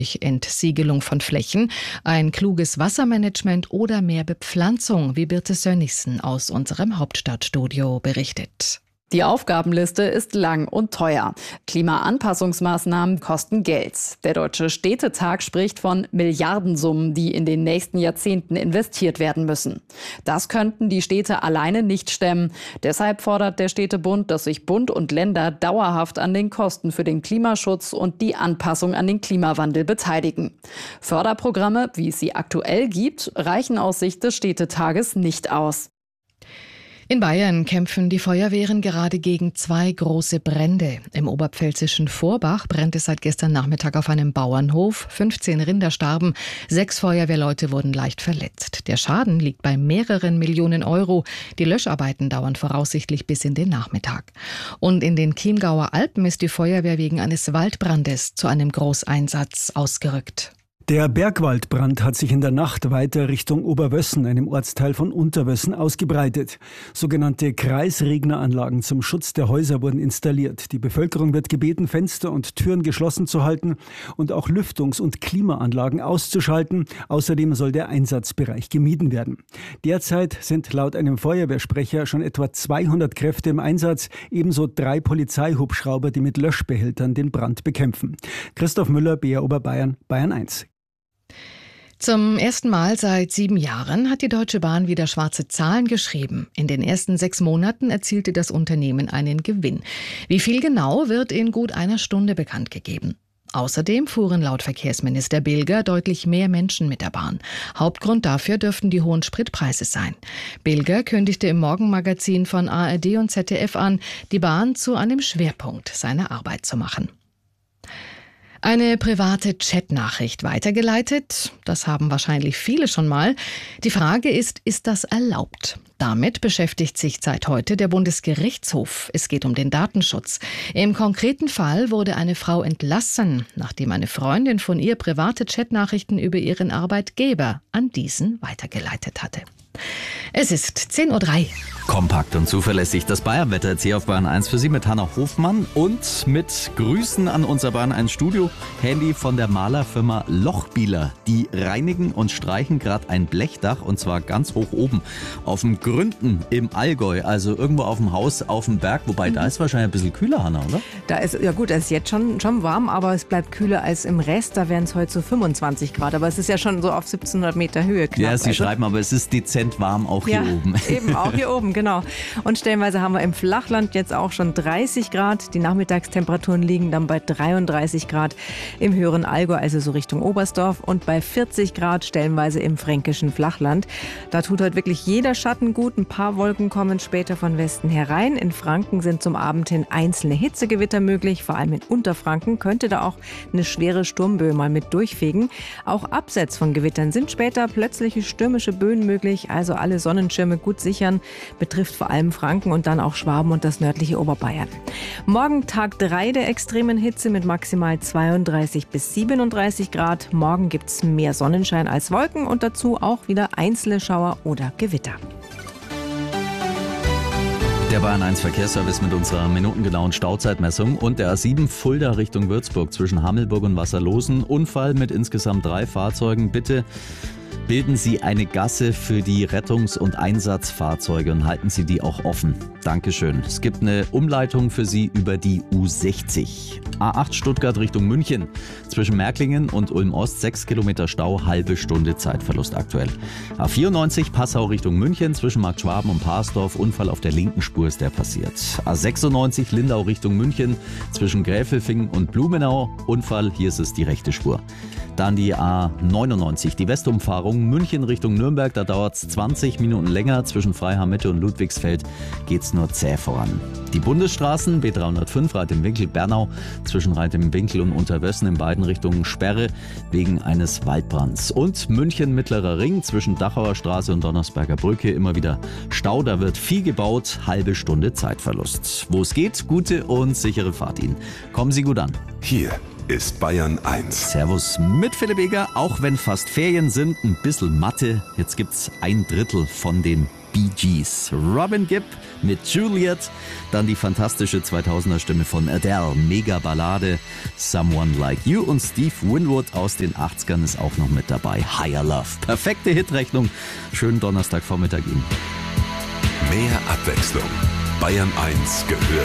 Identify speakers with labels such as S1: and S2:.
S1: Entsiegelung von Flächen, ein kluges Wassermanagement oder mehr Bepflanzung, wie Birte Sönnigsen aus unserem Hauptstadtstudio berichtet.
S2: Die Aufgabenliste ist lang und teuer. Klimaanpassungsmaßnahmen kosten Geld. Der Deutsche Städtetag spricht von Milliardensummen, die in den nächsten Jahrzehnten investiert werden müssen. Das könnten die Städte alleine nicht stemmen. Deshalb fordert der Städtebund, dass sich Bund und Länder dauerhaft an den Kosten für den Klimaschutz und die Anpassung an den Klimawandel beteiligen. Förderprogramme, wie es sie aktuell gibt, reichen aus Sicht des Städtetages nicht aus.
S1: In Bayern kämpfen die Feuerwehren gerade gegen 2 große Brände. Im oberpfälzischen Vorbach brennt es seit gestern Nachmittag auf einem Bauernhof. 15 Rinder starben, 6 Feuerwehrleute wurden leicht verletzt. Der Schaden liegt bei mehreren Millionen Euro. Die Löscharbeiten dauern voraussichtlich bis in den Nachmittag. Und in den Chiemgauer Alpen ist die Feuerwehr wegen eines Waldbrandes zu einem Großeinsatz ausgerückt.
S3: Der Bergwaldbrand hat sich in der Nacht weiter Richtung Oberwössen, einem Ortsteil von Unterwössen, ausgebreitet. Sogenannte Kreisregneranlagen zum Schutz der Häuser wurden installiert. Die Bevölkerung wird gebeten, Fenster und Türen geschlossen zu halten und auch Lüftungs- und Klimaanlagen auszuschalten. Außerdem soll der Einsatzbereich gemieden werden. Derzeit sind laut einem Feuerwehrsprecher schon etwa 200 Kräfte im Einsatz, ebenso 3 Polizeihubschrauber, die mit Löschbehältern den Brand bekämpfen. Christoph Müller, BR Oberbayern, Bayern 1.
S1: Zum ersten Mal seit 7 Jahren hat die Deutsche Bahn wieder schwarze Zahlen geschrieben. In den ersten 6 Monaten erzielte das Unternehmen einen Gewinn. Wie viel genau, wird in gut einer Stunde bekannt gegeben. Außerdem fuhren laut Verkehrsminister Bilger deutlich mehr Menschen mit der Bahn. Hauptgrund dafür dürften die hohen Spritpreise sein. Bilger kündigte im Morgenmagazin von ARD und ZDF an, die Bahn zu einem Schwerpunkt seiner Arbeit zu machen. Eine private Chatnachricht weitergeleitet, das haben wahrscheinlich viele schon mal. Die Frage ist das erlaubt? Damit beschäftigt sich seit heute der Bundesgerichtshof. Es geht um den Datenschutz. Im konkreten Fall wurde eine Frau entlassen, nachdem eine Freundin von ihr private Chatnachrichten über ihren Arbeitgeber an diesen weitergeleitet hatte. Es ist 10:03 Uhr.
S4: Kompakt und zuverlässig das Bayernwetter jetzt hier auf Bayern 1 für Sie mit Hanna Hofmann und mit Grüßen an unser Bayern 1 Studio. Handy von der Malerfirma Lochbieler. Die reinigen und streichen gerade ein Blechdach und zwar ganz hoch oben auf dem Gründen im Allgäu, also irgendwo auf dem Haus auf dem Berg. Wobei da ist wahrscheinlich ein bisschen kühler, Hanna, oder?
S5: Da ist jetzt schon warm, aber es bleibt kühler als im Rest. Da wären es heute so 25 Grad, aber es ist ja schon so auf 1700 Meter Höhe knapp.
S4: Ja, Sie schreiben, aber es ist dezent warm auch hier oben.
S5: Eben, auch hier oben, genau. Und stellenweise haben wir im Flachland jetzt auch schon 30 Grad. Die Nachmittagstemperaturen liegen dann bei 33 Grad im höheren Allgäu, also so Richtung Oberstdorf, und bei 40 Grad stellenweise im fränkischen Flachland. Da tut heute wirklich jeder Schatten gut. Ein paar Wolken kommen später von Westen herein. In Franken sind zum Abend hin einzelne Hitzegewitter möglich. Vor allem in Unterfranken könnte da auch eine schwere Sturmböe mal mit durchfegen. Auch abseits von Gewittern sind später plötzliche stürmische Böen möglich. Also alle Sonnenschirme gut sichern. Betrifft vor allem Franken und dann auch Schwaben und das nördliche Oberbayern. Morgen Tag 3 der extremen Hitze mit maximal 32 bis 37 Grad. Morgen gibt es mehr Sonnenschein als Wolken und dazu auch wieder einzelne Schauer oder Gewitter.
S4: Der Bayern 1 Verkehrsservice mit unserer minutengenauen Stauzeitmessung und der A7 Fulda Richtung Würzburg zwischen Hammelburg und Wasserlosen. Unfall mit insgesamt 3 Fahrzeugen. Bitte bilden Sie eine Gasse für die Rettungs- und Einsatzfahrzeuge und halten Sie die auch offen. Dankeschön. Es gibt eine Umleitung für Sie über die U60. A8 Stuttgart Richtung München. Zwischen Märklingen und Ulm-Ost 6 Kilometer Stau, halbe Stunde Zeitverlust aktuell. A94 Passau Richtung München. Zwischen Markt Schwaben und Parsdorf. Unfall auf der linken Spur ist der passiert. A96 Lindau Richtung München. Zwischen Gräfelfing und Blumenau. Unfall, hier ist es die rechte Spur. Dann die A99, die Westumfahrung München Richtung Nürnberg. Da dauert es 20 Minuten länger. Zwischen Freiham-Mitte und Ludwigsfeld geht es nur zäh voran. Die Bundesstraßen B305 Reit im Winkel Bernau zwischen Reit im Winkel und Unterwössen in beiden Richtungen Sperre wegen eines Waldbrands. Und München Mittlerer Ring zwischen Dachauer Straße und Donnersberger Brücke immer wieder Stau. Da wird viel gebaut, halbe Stunde Zeitverlust. Wo es geht, gute und sichere Fahrt Ihnen. Kommen Sie gut an.
S6: Hier ist Bayern 1.
S4: Servus mit Philipp Eger. Auch wenn fast Ferien sind, ein bisschen Mathe. Jetzt gibt's 1/3 von den Bee Gees. Robin Gibb mit Juliet, dann die fantastische 2000er Stimme von Adele, mega Ballade Someone Like You, und Steve Winwood aus den 80ern ist auch noch mit dabei, Higher Love. Perfekte Hitrechnung. Schönen Donnerstagvormittag Ihnen.
S6: Mehr Abwechslung. Bayern 1 gehört